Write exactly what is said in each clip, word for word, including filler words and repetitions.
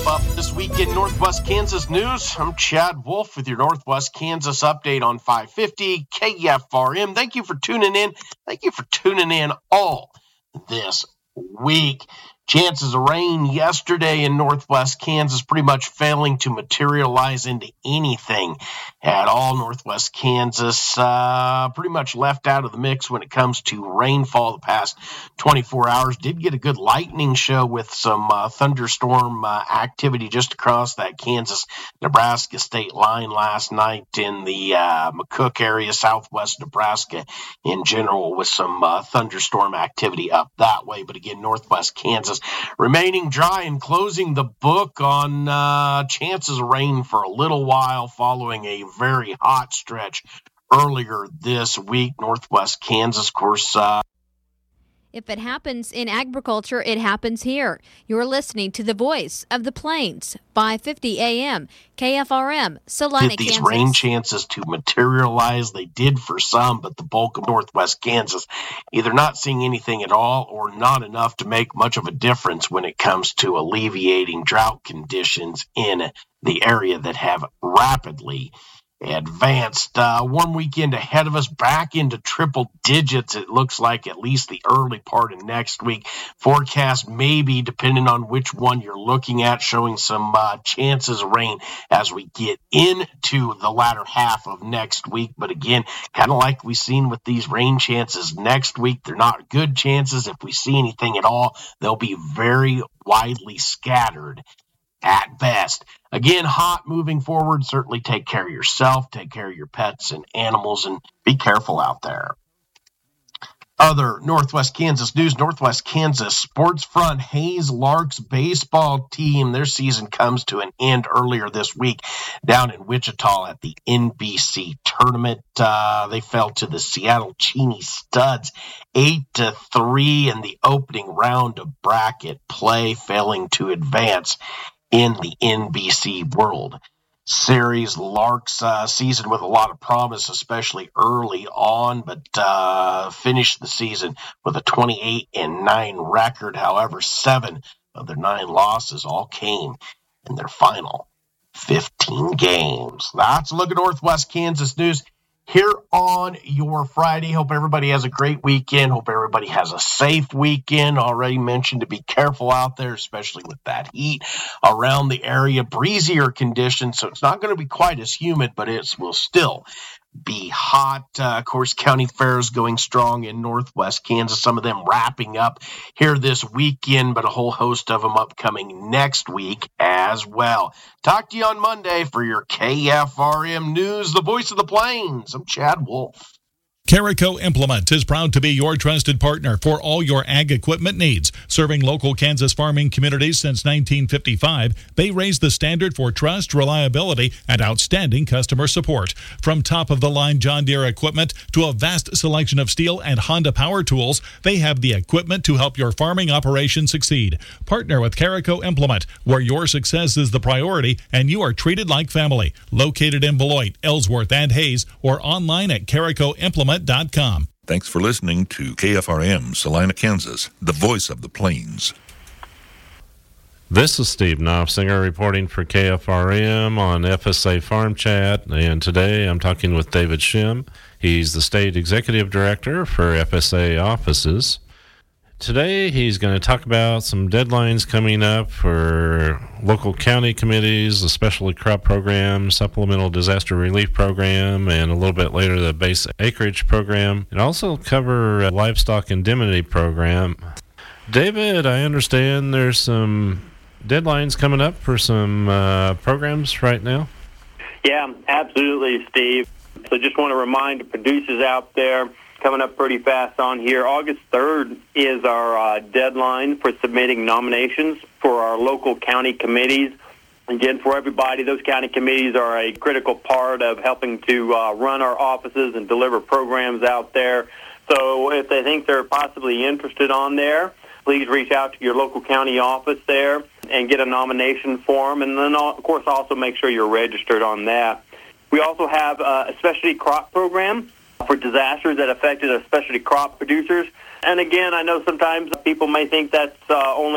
up this week in Northwest Kansas news. I'm Chad Wolf with your Northwest Kansas update on five fifty K F R M. Thank you for tuning in. Thank you for tuning in all this week. Chances of rain yesterday in Northwest Kansas pretty much failing to materialize into anything at all. Northwest Kansas uh, pretty much left out of the mix when it comes to rainfall the past twenty-four hours. Did get a good lightning show with some uh, thunderstorm uh, activity just across that Kansas-Nebraska state line last night in the uh, McCook area, southwest Nebraska in general, with some uh, thunderstorm activity up that way. But again, Northwest Kansas remaining dry and closing the book on uh, chances of rain for a little while following a very hot stretch earlier this week. Northwest Kansas, of course. Uh, If it happens in agriculture, it happens here. You're listening to the voice of the Plains, five fifty A M, K F R M, Salina, Kansas. These Kansas. rain chances to materialize, they did for some, but the bulk of Northwest Kansas either not seeing anything at all or not enough to make much of a difference when it comes to alleviating drought conditions in the area that have rapidly advanced. Uh, one weekend ahead of us, back into triple digits, it looks like, at least the early part of next week. Forecast maybe, depending on which one you're looking at, showing some uh, chances of rain as we get into the latter half of next week. But again, kind of like we've seen with these rain chances next week, they're not good chances. If we see anything at all, they'll be very widely scattered at best. Again, hot moving forward. Certainly take care of yourself, take care of your pets and animals, and be careful out there. Other Northwest Kansas news, Northwest Kansas Sports Front Hayes Larks baseball team, their season comes to an end earlier this week down in Wichita at the N B C tournament. Uh, they fell to the Seattle Cheney Studs eight to three in the opening round of bracket play, failing to advance in the N B C World Series. Larks uh, season with a lot of promise, especially early on, but uh, finished the season with a twenty-eight and nine record. However, seven of their nine losses all came in their final fifteen games. That's a look at Northwest Kansas news here on your Friday. Hope everybody has a great weekend. Hope everybody has a safe weekend. Already mentioned to be careful out there, especially with that heat around the area. Breezier conditions, so it's not going to be quite as humid, but it will still be hot. Uh, of course, county fairs going strong in Northwest Kansas. Some of them wrapping up here this weekend, but a whole host of them upcoming next week as well. Talk to you on Monday for your K F R M News, the voice of the Plains. I'm Chad Wolf. Carico Implement is proud to be your trusted partner for all your ag equipment needs. Serving local Kansas farming communities since nineteen fifty-five, they raise the standard for trust, reliability, and outstanding customer support. From top-of-the-line John Deere equipment to a vast selection of Steel and Honda power tools, they have the equipment to help your farming operation succeed. Partner with Carico Implement, where your success is the priority and you are treated like family. Located in Beloit, Ellsworth, and Hayes, or online at carico implement dot com. Thanks for listening to K F R M, Salina, Kansas, the voice of the Plains. This is Steve Knopfsinger reporting for K F R M on F S A Farm Chat, and today I'm talking with David Shim. He's the State Executive Director for F S A offices. Today he's going to talk about some deadlines coming up for local county committees, the Specialty Crop Program, Supplemental Disaster Relief Program, and a little bit later the Base Acreage Program, and also cover a Livestock Indemnity Program. David, I understand there's some deadlines coming up for some uh, programs right now? Yeah, absolutely, Steve. So just want to remind the producers out there, coming up pretty fast on here. August third is our uh, deadline for submitting nominations for our local county committees. Again, for everybody, those county committees are a critical part of helping to uh, run our offices and deliver programs out there. So if they think they're possibly interested on there, please reach out to your local county office there and get a nomination form. And then, of course, also make sure you're registered on that. We also have uh, a specialty crop program for disasters that affected our specialty crop producers. And again, I know sometimes people may think that's uh, only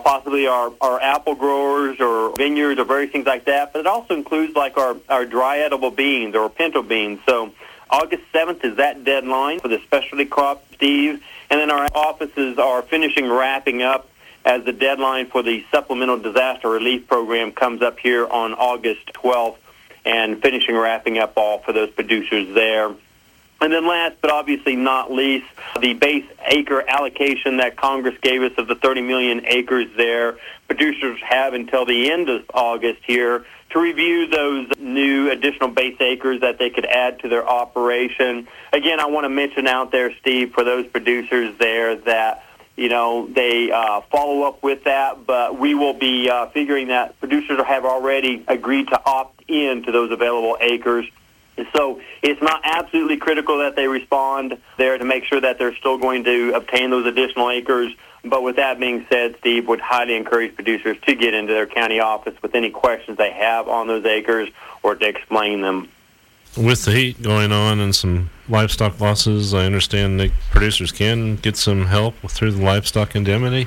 possibly our, our apple growers or vineyards or various things like that, but it also includes like our, our dry edible beans or pinto beans. So August seventh is that deadline for the specialty crop, Steve. And then our offices are finishing wrapping up as the deadline for the Supplemental Disaster Relief Program comes up here on August twelfth, and finishing wrapping up all for those producers there. And then last but obviously not least, the base acre allocation that Congress gave us of the thirty million acres there. Producers have until the end of August here to review those new additional base acres that they could add to their operation. Again, I want to mention out there, Steve, for those producers there that, you know, they uh, follow up with that, but we will be uh, figuring that producers have already agreed to opt in to those available acres. So it's not absolutely critical that they respond there to make sure that they're still going to obtain those additional acres. But with that being said, Steve, would highly encourage producers to get into their county office with any questions they have on those acres or to explain them. With the heat going on and some livestock losses, I understand that producers can get some help through the livestock indemnity.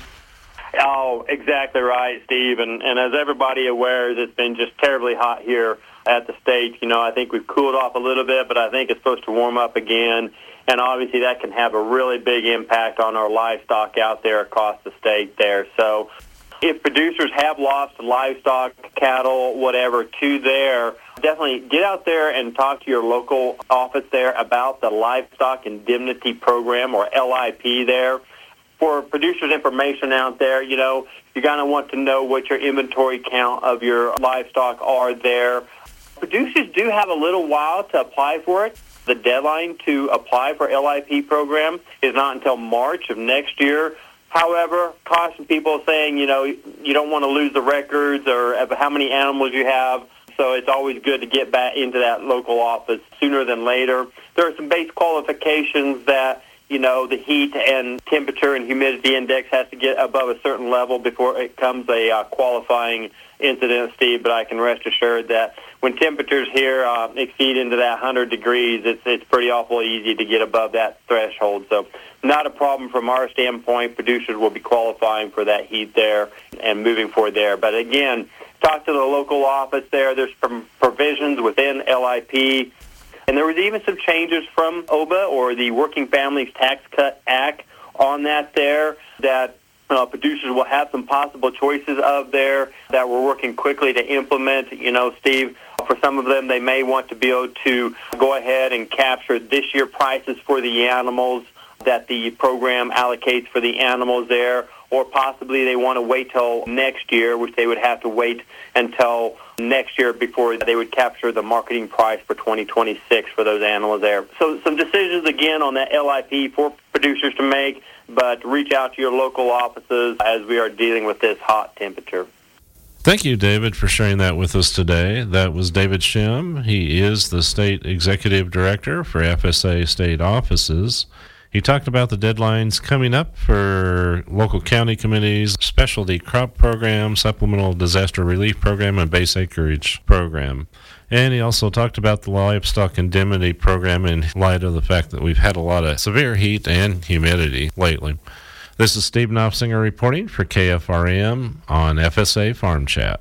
Oh, exactly right, Steve. And, and as everybody aware, it's been just terribly hot here at the state. You know, I think we've cooled off a little bit, but I think it's supposed to warm up again. And obviously that can have a really big impact on our livestock out there across the state there. So if producers have lost livestock, cattle, whatever, to there, definitely get out there and talk to your local office there about the Livestock Indemnity Program, or L I P there. For producers' information out there, you know, you're going to want to know what your inventory count of your livestock are there. Producers do have a little while to apply for it. The deadline to apply for L I P program is not until March of next year. However, caution people saying, you know, you don't want to lose the records or how many animals you have. So it's always good to get back into that local office sooner than later. There are some base qualifications that, you know, the heat and temperature and humidity index has to get above a certain level before it becomes a uh, qualifying incident, Steve. But I can rest assured that when temperatures here uh, exceed into that one hundred degrees, it's it's pretty awful easy to get above that threshold. So not a problem from our standpoint. Producers will be qualifying for that heat there and moving forward there. But again, talk to the local office there. There's some provisions within L I P. And there was even some changes from O B A, or the Working Families Tax Cut Act, on that there, that uh, producers will have some possible choices of there that we're working quickly to implement. You know, Steve, for some of them, they may want to be able to go ahead and capture this year prices for the animals that the program allocates for the animals there, or possibly they want to wait till next year, which they would have to wait until next year before they would capture the marketing price for twenty twenty-six for those animals there. So some decisions, again, on that L I P for producers to make, but reach out to your local offices as we are dealing with this hot temperature. Thank you, David, for sharing that with us today. That was David Shim. He is the State Executive Director for F S A State Offices. He talked about the deadlines coming up for local county committees, specialty crop program, supplemental disaster relief program, and base acreage program. And he also talked about the livestock indemnity program in light of the fact that we've had a lot of severe heat and humidity lately. This is Steve Knopfsinger reporting for K F R M on F S A Farm Chat.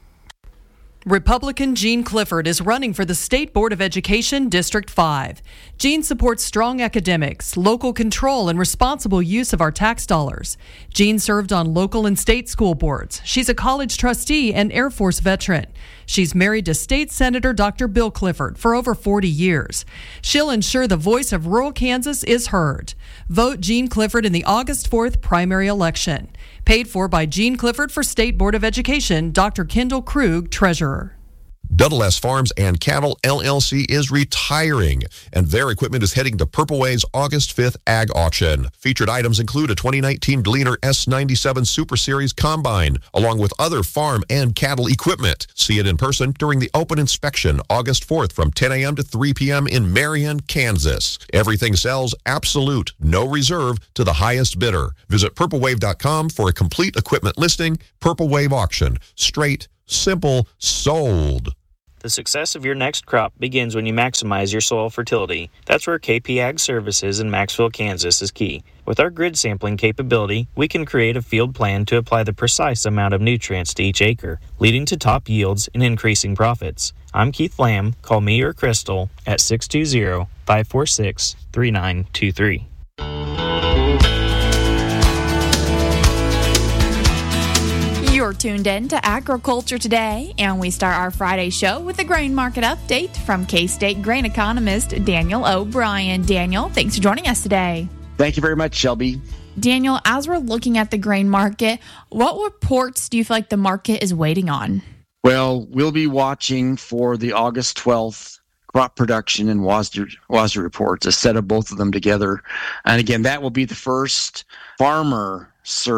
Republican Gene Clifford is running for the State Board of Education District five. Gene supports strong academics, local control, and responsible use of our tax dollars. Gene served on local and state school boards. She's a college trustee and Air Force veteran. She's married to State Senator Doctor Bill Clifford for over forty years. She'll ensure the voice of rural Kansas is heard. Vote Gene Clifford in the August fourth primary election. Paid for by Gene Clifford for State Board of Education, Doctor Kendall Krug, Treasurer. Double S Farms and Cattle, L L C is retiring, and their equipment is heading to Purple Wave's August fifth Ag Auction. Featured items include a twenty nineteen Gleaner S ninety-seven Super Series Combine, along with other farm and cattle equipment. See it in person during the open inspection, August fourth from ten a.m. to three p.m. in Marion, Kansas. Everything sells absolute, no reserve, to the highest bidder. Visit purple wave dot com for a complete equipment listing. Purple Wave Auction. Straight, simple, sold. The success of your next crop begins when you maximize your soil fertility. That's where K P Ag Services in Maxville, Kansas is key. With our grid sampling capability, we can create a field plan to apply the precise amount of nutrients to each acre, leading to top yields and increasing profits. I'm Keith Lamb. Call me or Crystal at six two zero, five four six, three nine two three. You're tuned in to Agriculture Today, and we start our Friday show with a grain market update from K-State grain economist Daniel O'Brien. Daniel, thanks for joining us today. Thank you very much, Shelby. Daniel, as we're looking at the grain market, what reports do you feel like the market is waiting on? Well, we'll be watching for the August twelfth crop production and WASDE, WASDE reports, a set of both of them together. And again, that will be the first farmer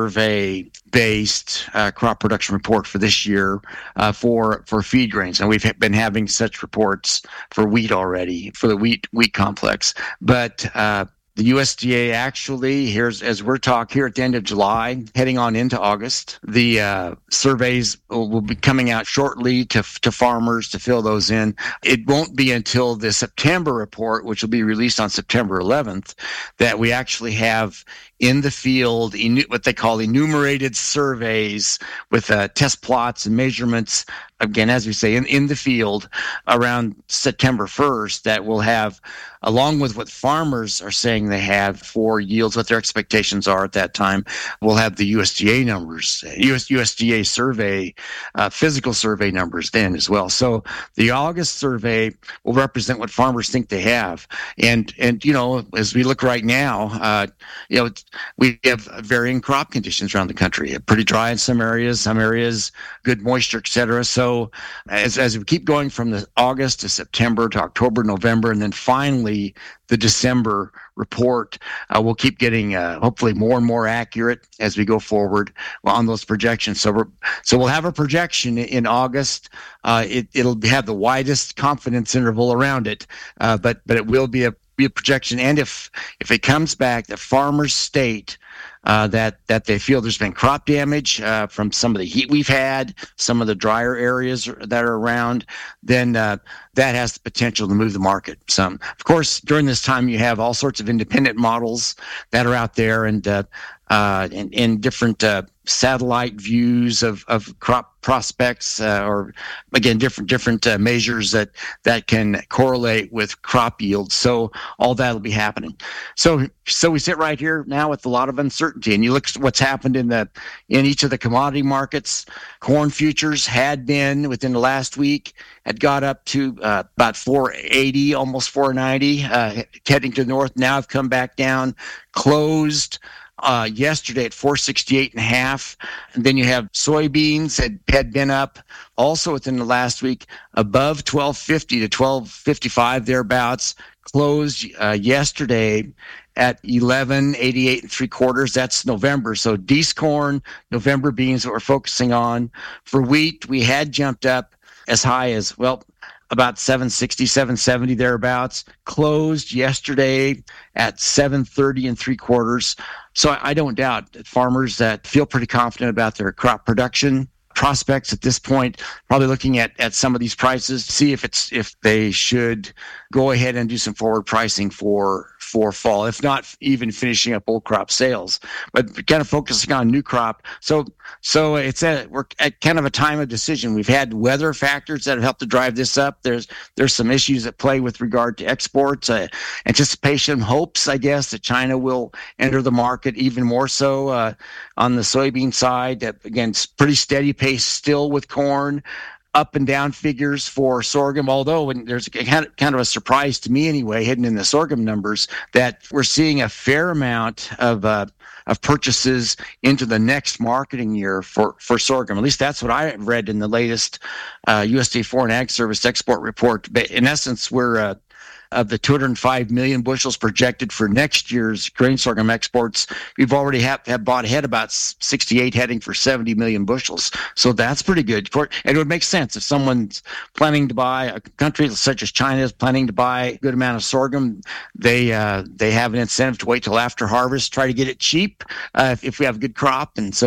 survey-based uh, crop production report for this year uh, for for feed grains, and we've been having such reports for wheat already for the wheat wheat complex. But uh, the U S D A actually, here's as we're talking here at the end of July, heading on into August, the uh, surveys will, will be coming out shortly to to farmers to fill those in. It won't be until the September report, which will be released on September eleventh, that we actually have in the field what they call enumerated surveys with uh, test plots and measurements, again, as we say, in, in the field around September first, that will have, along with what farmers are saying they have for yields, what their expectations are at that time, we'll have the U S D A numbers, U S, U S D A survey, uh, physical survey numbers then as well. So the August survey will represent what farmers think they have. And, and you know, as we look right now, uh, you know, we have varying crop conditions around the country. Pretty dry in some areas, some areas good moisture, et cetera. So as as we keep going from the August to September to October, November, and then finally the December report, uh, we'll keep getting uh, hopefully more and more accurate as we go forward on those projections. So we're so we'll have a projection in August. Uh, it it'll have the widest confidence interval around it, uh, but but it will be a be a projection. And if if it comes back that farmers state uh, that that they feel there's been crop damage uh, from some of the heat we've had, some of the drier areas that are around, then uh, that has the potential to move the market some. Of course, during this time, you have all sorts of independent models that are out there, and uh, uh, in, in different uh, satellite views of, of crop prospects, uh, or again, different different uh, measures that that can correlate with crop yields. So all that will be happening. So so we sit right here now with a lot of uncertainty, and you look at what's happened in the in each of the commodity markets. Corn futures had been within the last week had got up to uh, about four eighty, almost four ninety, uh, heading to the north. Now have come back down, closed Uh, yesterday at four sixty-eight and a half. And then you have soybeans had, had been up also within the last week above twelve fifty to twelve fifty-five thereabouts, closed uh, yesterday at eleven eighty-eight and three quarters. That's November. So Dees corn, November beans that we're focusing on. For wheat, we had jumped up as high as, well, about seven sixty, seven seventy thereabouts, closed yesterday at seven thirty and three quarters. So I don't doubt that farmers that feel pretty confident about their crop production prospects at this point, probably looking at, at some of these prices to see if it's if they should go ahead and do some forward pricing for for fall, if not even finishing up old crop sales, but kind of focusing on new crop. So so it's a we're at kind of a time of decision. We've had weather factors that have helped to drive this up. There's there's some issues at play with regard to exports, uh, anticipation, hopes, I guess, that China will enter the market even more so uh, on the soybean side. Uh, again, it's pretty steady pace still with corn. Up and down figures for sorghum, although when there's a, kind of a surprise to me anyway, hidden in the sorghum numbers, that we're seeing a fair amount of uh, of purchases into the next marketing year for, for sorghum. At least that's what I read in the latest uh, U S D A Foreign Ag Service export report. But in essence, we're uh, of the two hundred five million bushels projected for next year's grain sorghum exports, we've already have, have bought ahead about sixty-eight, heading for seventy million bushels. So that's pretty good. And it would make sense if someone's planning to buy, a country such as China is planning to buy a good amount of sorghum, they uh, they have an incentive to wait till after harvest, try to get it cheap uh, if, if we have a good crop. And so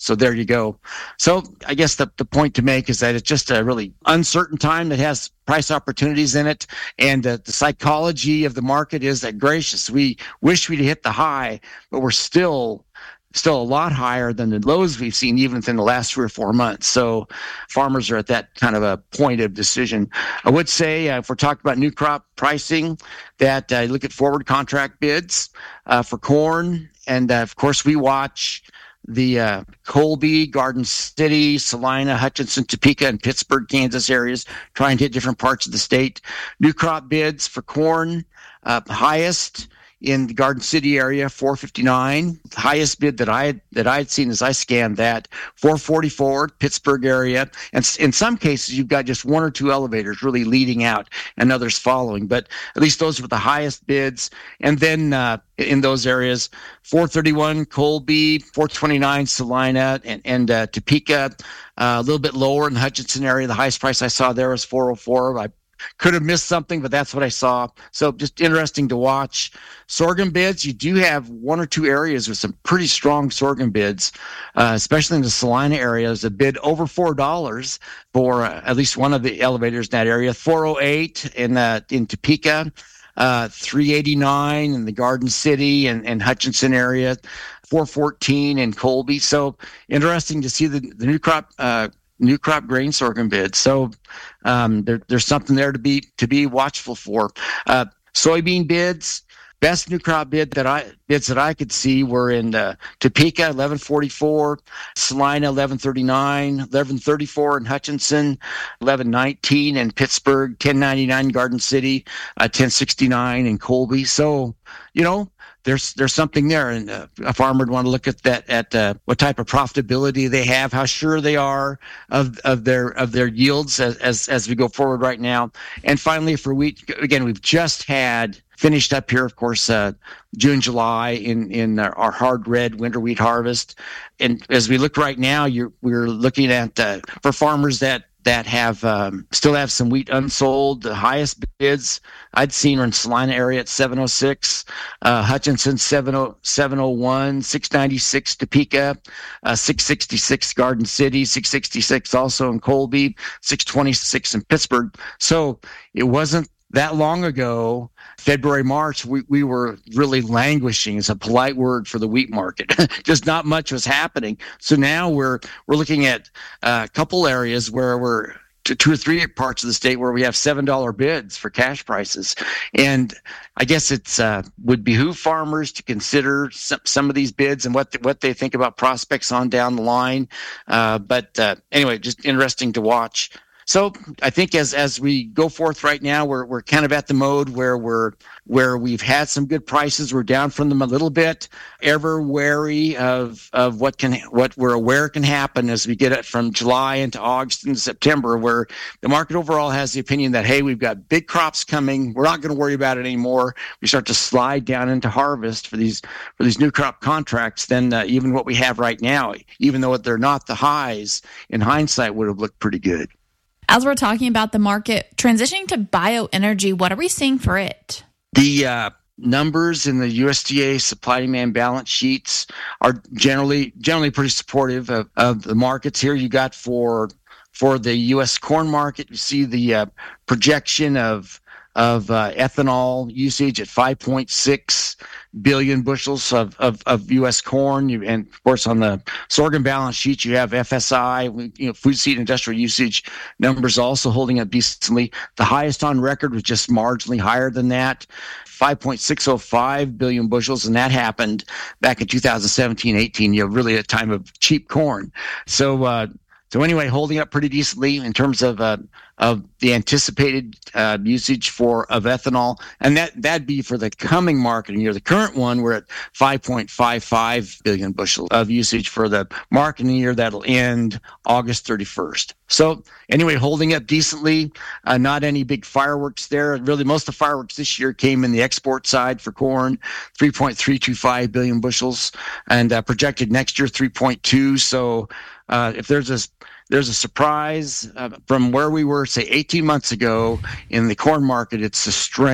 So there you go. So I guess the, the point to make is that it's just a really uncertain time that has price opportunities in it. And uh, the psychology of the market is that, gracious, we wish we'd hit the high, but we're still still a lot higher than the lows we've seen even within the last three or four months. So farmers are at that kind of a point of decision. I would say, uh, if we're talking about new crop pricing, that uh, look at forward contract bids uh, for corn. And uh, of course, we watch the uh, Colby, Garden City, Salina, Hutchinson, Topeka, and Pittsburgh, Kansas areas, trying to hit different parts of the state. New crop bids for corn, uh, highest in the Garden City area, four fifty-nine. The highest bid that I that I'd seen as I scanned that, four forty-four, Pittsburgh area. And in some cases, you've got just one or two elevators really leading out and others following. But at least those were the highest bids. And then uh, in those areas, four thirty-one, Colby, four twenty-nine, Salina, and, and uh, Topeka. Uh, a little bit lower in the Hutchinson area. The highest price I saw there was four oh four. I could have missed something, but that's what I saw. So just interesting to watch. Sorghum bids, you do have one or two areas with some pretty strong sorghum bids, uh, especially in the Salina area. There's a bid over four dollars for uh, at least one of the elevators in that area. four oh eight in, uh, in Topeka, uh, three eighty-nine in the Garden City and, and Hutchinson area, four fourteen in Colby. So interesting to see the, the new crop uh, new crop grain sorghum bids. So um, there, there's something there to be to be watchful for. Uh, soybean bids, best new crop bid that I bids that I could see were in uh, Topeka, eleven forty-four, Salina, eleven thirty-nine, eleven thirty-four in Hutchinson, eleven nineteen in Pittsburgh, ten ninety-nine Garden City, uh, ten sixty-nine in Colby. So, you know, There's there's something there, and uh, a farmer would want to look at that at uh, what type of profitability they have, how sure they are of of their of their yields as as, as we go forward right now. And finally, for wheat, again, we've just had finished up here, of course, uh, June, July in in our, our hard red winter wheat harvest. And as we look right now, you're we're looking at uh, for farmers that. that have um, still have some wheat unsold. The highest bids I'd seen are in Salina area at seven oh six, uh, Hutchinson seven oh one, six ninety-six Topeka, uh, six sixty-six Garden City, six sixty-six also in Colby, six twenty-six in Pittsburgh. So it wasn't that long ago, February, March, we, we were really languishing. It's a polite word for the wheat market. Just not much was happening. So now we're we're looking at a couple areas where we're two or three parts of the state where we have seven dollar bids for cash prices. And I guess it's uh, would behoove farmers to consider some, some of these bids and what the, what they think about prospects on down the line. Uh, but uh, anyway, just interesting to watch. So I think as as we go forth right now, we're we're kind of at the mode where we're where we've had some good prices. We're down from them a little bit. Ever wary of of what can what we're aware can happen as we get it from July into August and September, where the market overall has the opinion that, hey, we've got big crops coming. We're not going to worry about it anymore. We start to slide down into harvest for these for these new crop contracts. Then uh, even what we have right now, even though they're not the highs, in hindsight would have looked pretty good. As we're talking about the market transitioning to bioenergy, what are we seeing for it? The uh, numbers in the U S D A supply-demand balance sheets are generally generally pretty supportive of, of the markets here. You got for for the U S corn market, you see the uh, projection of of uh, ethanol usage at five point six billion bushels of, of, of U S corn. You, and of course, on the sorghum balance sheet, you have F S I, you know, food seed industrial usage numbers also holding up decently. The highest on record was just marginally higher than that, five point six oh five billion bushels, and that happened back in two thousand seventeen eighteen, you know, really a time of cheap corn. So, uh, So anyway, holding up pretty decently in terms of uh, of the anticipated uh, usage for of ethanol, and that that'd be for the coming marketing year. The current one, we're at five point five five billion bushels of usage for the marketing year that'll end August thirty-first. So anyway, holding up decently. Uh, not any big fireworks there. Really, most of the fireworks this year came in the export side for corn, three point three two five billion bushels, and uh, projected next year three point two. So uh, if there's a There's a surprise uh, from where we were, say, eighteen months ago in the corn market. It's the strength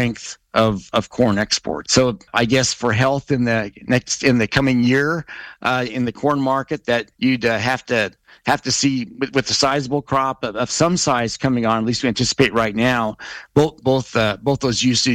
of, of corn export. So I guess for health in the next in the coming year uh, in the corn market, that you'd uh, have to have to see with, with the sizable crop of, of some size coming on. At least we anticipate right now, both both uh, both those usage